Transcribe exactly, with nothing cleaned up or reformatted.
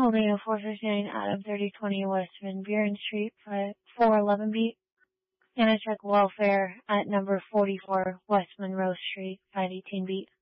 holding a four fifty-nine Adam thirty twenty West Van Buren Street, four eleven beat. And I check welfare at number forty-four West Monroe Street, five eighteen beat.